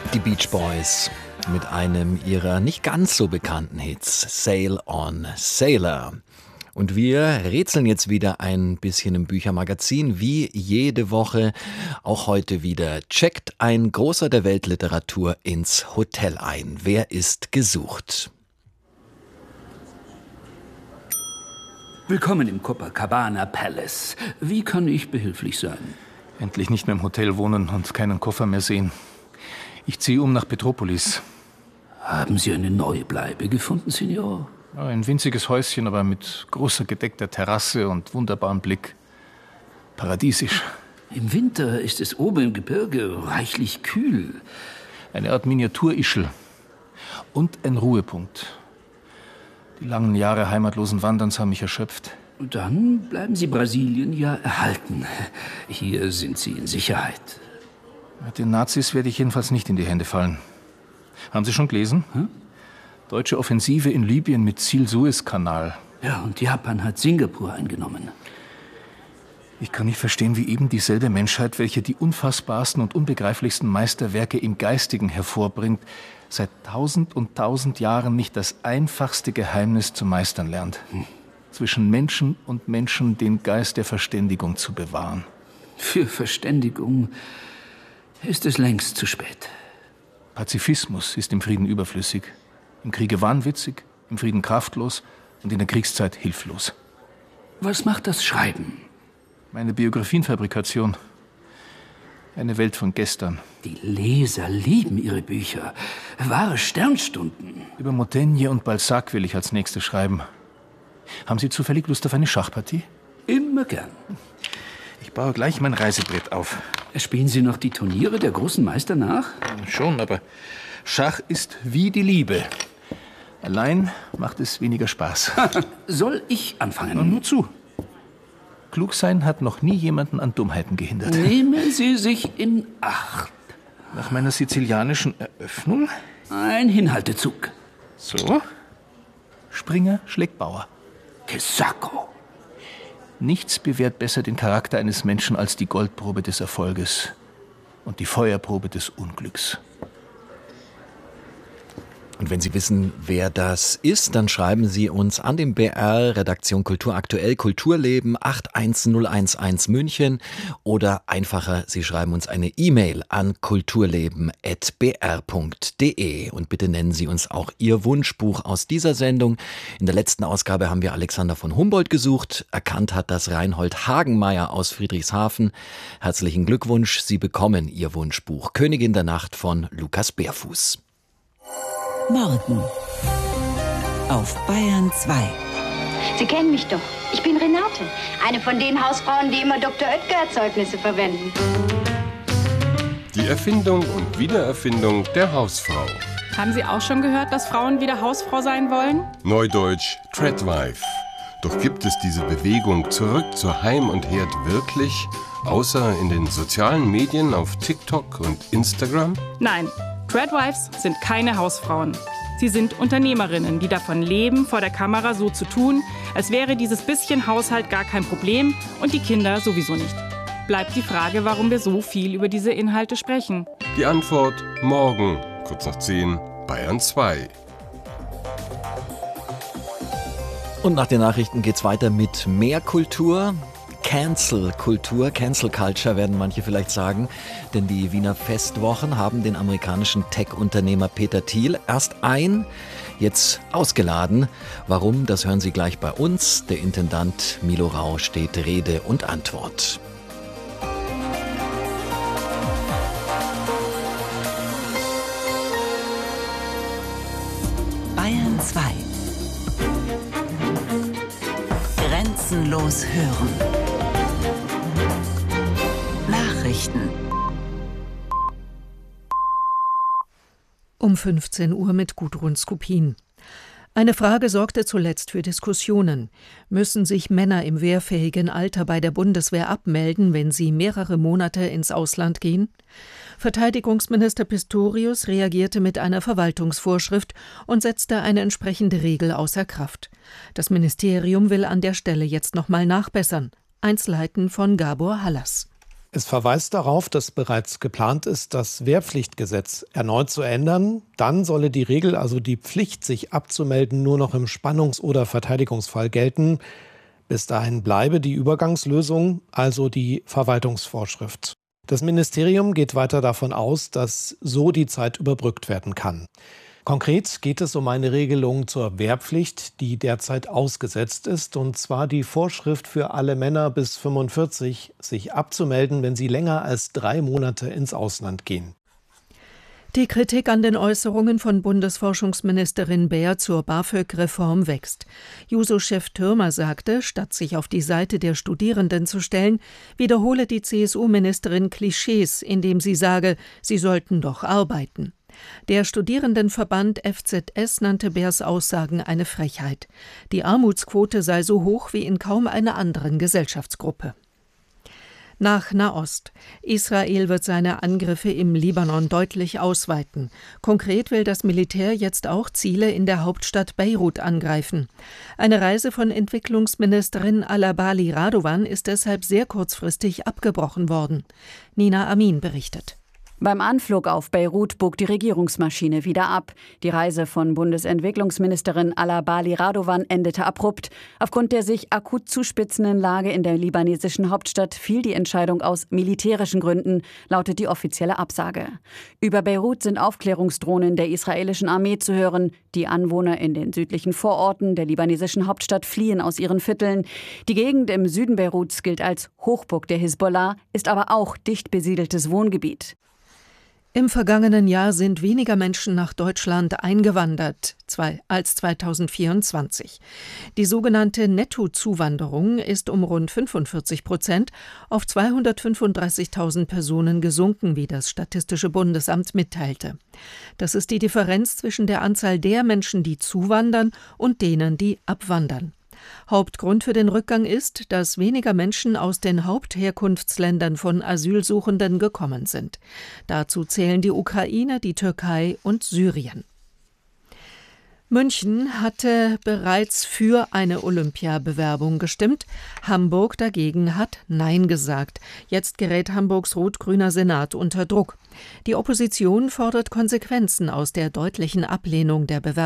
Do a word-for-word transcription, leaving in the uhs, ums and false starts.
Die Beach Boys mit einem ihrer nicht ganz so bekannten Hits, Sail on Sailor. Und wir rätseln jetzt wieder ein bisschen im Büchermagazin, wie jede Woche, auch heute wieder. Checkt ein Großer der Weltliteratur ins Hotel ein. Wer ist gesucht? Willkommen im Copacabana Palace. Wie kann ich behilflich sein? Endlich nicht mehr im Hotel wohnen und keinen Koffer mehr sehen. Ich ziehe um nach Petropolis. Haben Sie eine neue Bleibe gefunden, Signor? Ein winziges Häuschen, aber mit großer gedeckter Terrasse und wunderbarem Blick. Paradiesisch. Im Winter ist es oben im Gebirge reichlich kühl. Eine Art Miniaturischel. Und ein Ruhepunkt. Die langen Jahre heimatlosen Wanderns haben mich erschöpft. Dann bleiben Sie Brasilien ja erhalten. Hier sind Sie in Sicherheit. Den Nazis werde ich jedenfalls nicht in die Hände fallen. Haben Sie schon gelesen? Hm? Deutsche Offensive in Libyen mit Ziel Suezkanal. Ja, und Japan hat Singapur eingenommen. Ich kann nicht verstehen, wie eben dieselbe Menschheit, welche die unfassbarsten und unbegreiflichsten Meisterwerke im Geistigen hervorbringt, seit tausend und tausend Jahren nicht das einfachste Geheimnis zu meistern lernt. Hm. Zwischen Menschen und Menschen den Geist der Verständigung zu bewahren. Für Verständigung ist es längst zu spät. Pazifismus ist im Frieden überflüssig. Im Kriege wahnwitzig, im Frieden kraftlos und in der Kriegszeit hilflos. Was macht das Schreiben? Meine Biographienfabrikation. Eine Welt von gestern. Die Leser lieben Ihre Bücher. Wahre Sternstunden. Über Montaigne und Balzac will ich als nächstes schreiben. Haben Sie zufällig Lust auf eine Schachpartie? Immer gern. Ich baue gleich mein Reisebrett auf. Spielen Sie noch die Turniere der großen Meister nach? Schon, aber Schach ist wie die Liebe. Allein macht es weniger Spaß. Soll ich anfangen? Na, nur zu. Klug sein hat noch nie jemanden an Dummheiten gehindert. Nehmen Sie sich in Acht. Nach meiner sizilianischen Eröffnung? Ein Hinhaltezug. So. Springer schlägt Bauer. Che sacco. Nichts bewährt besser den Charakter eines Menschen als die Goldprobe des Erfolges und die Feuerprobe des Unglücks. Und wenn Sie wissen, wer das ist, dann schreiben Sie uns an den B R, Redaktion Kultur aktuell, Kulturleben acht eins null eins eins München oder einfacher, Sie schreiben uns eine E-Mail an kulturleben at b r punkt d e und bitte nennen Sie uns auch Ihr Wunschbuch aus dieser Sendung. In der letzten Ausgabe haben wir Alexander von Humboldt gesucht. Erkannt hat das Reinhold Hagenmeier aus Friedrichshafen. Herzlichen Glückwunsch, Sie bekommen Ihr Wunschbuch Königin der Nacht von Lukas Bärfuß. Morgen auf Bayern zwei. Sie kennen mich doch. Ich bin Renate, eine von den Hausfrauen, die immer Doktor Oetker-Erzeugnisse verwenden. Die Erfindung und Wiedererfindung der Hausfrau. Haben Sie auch schon gehört, dass Frauen wieder Hausfrau sein wollen? Neudeutsch Tradwife. Doch gibt es diese Bewegung zurück zu Heim und Herd wirklich, außer in den sozialen Medien auf TikTok und Instagram? Nein. Tradwives sind keine Hausfrauen. Sie sind Unternehmerinnen, die davon leben, vor der Kamera so zu tun, als wäre dieses bisschen Haushalt gar kein Problem und die Kinder sowieso nicht. Bleibt die Frage, warum wir so viel über diese Inhalte sprechen. Die Antwort morgen, kurz nach zehn, Bayern zwei. Und nach den Nachrichten geht's weiter mit mehr Kultur. Cancel-Kultur, Cancel-Culture werden manche vielleicht sagen, denn die Wiener Festwochen haben den amerikanischen Tech-Unternehmer Peter Thiel erst ein, jetzt ausgeladen. Warum, das hören Sie gleich bei uns. Der Intendant Milo Rau steht Rede und Antwort. Bayern zwei. Grenzenlos hören. Nachrichten. Um fünfzehn Uhr mit Gudrun Skupin. Eine Frage sorgte zuletzt für Diskussionen. Müssen sich Männer im wehrfähigen Alter bei der Bundeswehr abmelden, wenn sie mehrere Monate ins Ausland gehen? Verteidigungsminister Pistorius reagierte mit einer Verwaltungsvorschrift und setzte eine entsprechende Regel außer Kraft. Das Ministerium will an der Stelle jetzt nochmal nachbessern. Einzelheiten von Gabor Hallas. Es verweist darauf, dass bereits geplant ist, das Wehrpflichtgesetz erneut zu ändern. Dann solle die Regel, also die Pflicht, sich abzumelden, nur noch im Spannungs- oder Verteidigungsfall gelten. Bis dahin bleibe die Übergangslösung, also die Verwaltungsvorschrift. Das Ministerium geht weiter davon aus, dass so die Zeit überbrückt werden kann. Konkret geht es um eine Regelung zur Wehrpflicht, die derzeit ausgesetzt ist, und zwar die Vorschrift für alle Männer bis fünfundvierzig, sich abzumelden, wenn sie länger als drei Monate ins Ausland gehen. Die Kritik an den Äußerungen von Bundesforschungsministerin Baer zur BAföG-Reform wächst. Juso-Chef Thürmer sagte, statt sich auf die Seite der Studierenden zu stellen, wiederhole die C S U-Ministerin Klischees, indem sie sage, sie sollten doch arbeiten. Der Studierendenverband F Z S nannte Baers Aussagen eine Frechheit. Die Armutsquote sei so hoch wie in kaum einer anderen Gesellschaftsgruppe. Nach Nahost. Israel wird seine Angriffe im Libanon deutlich ausweiten. Konkret will das Militär jetzt auch Ziele in der Hauptstadt Beirut angreifen. Eine Reise von Entwicklungsministerin Alabali Radovan ist deshalb sehr kurzfristig abgebrochen worden. Nina Amin berichtet. Beim Anflug auf Beirut bog die Regierungsmaschine wieder ab. Die Reise von Bundesentwicklungsministerin Alabali Radovan endete abrupt. Aufgrund der sich akut zuspitzenden Lage in der libanesischen Hauptstadt fiel die Entscheidung aus militärischen Gründen, lautet die offizielle Absage. Über Beirut sind Aufklärungsdrohnen der israelischen Armee zu hören. Die Anwohner in den südlichen Vororten der libanesischen Hauptstadt fliehen aus ihren Vierteln. Die Gegend im Süden Beiruts gilt als Hochburg der Hisbollah, ist aber auch dicht besiedeltes Wohngebiet. Im vergangenen Jahr sind weniger Menschen nach Deutschland eingewandert als zweitausendvierundzwanzig. Die sogenannte Nettozuwanderung ist um rund fünfundvierzig Prozent auf zweihundertfünfunddreißigtausend Personen gesunken, wie das Statistische Bundesamt mitteilte. Das ist die Differenz zwischen der Anzahl der Menschen, die zuwandern, und denen, die abwandern. Hauptgrund für den Rückgang ist, dass weniger Menschen aus den Hauptherkunftsländern von Asylsuchenden gekommen sind. Dazu zählen die Ukraine, die Türkei und Syrien. München hatte bereits für eine Olympiabewerbung gestimmt. Hamburg dagegen hat Nein gesagt. Jetzt gerät Hamburgs rot-grüner Senat unter Druck. Die Opposition fordert Konsequenzen aus der deutlichen Ablehnung der Bewerbung.